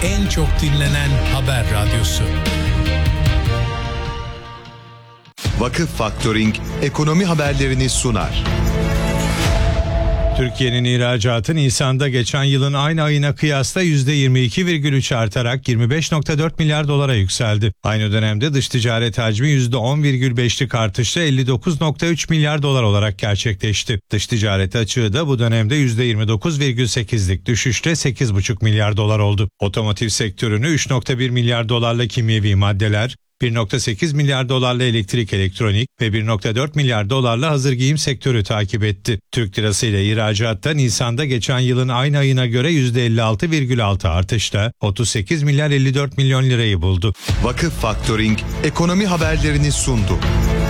en çok dinlenen haber radyosu. Vakıf Faktörink ekonomi haberlerini sunar. Türkiye'nin ihracatı Nisan'da geçen yılın aynı ayına kıyasla %22,3 artarak 25,4 milyar dolara yükseldi. Aynı dönemde dış ticaret hacmi %10,5'lik artışla 59,3 milyar dolar olarak gerçekleşti. Dış ticaret açığı da bu dönemde %29,8'lik düşüşle 8,5 milyar dolar oldu. Otomotiv sektörünü 3,1 milyar dolarla kimyevi maddeler, 1,8 milyar dolarla elektrik elektronik ve 1,4 milyar dolarla hazır giyim sektörü takip etti. Türk lirası ile ihracatta Nisan'da geçen yılın aynı ayına göre %56,6 artışla 38 milyar 54 milyon lirayı buldu. Vakıf Faktörink ekonomi haberlerini sundu.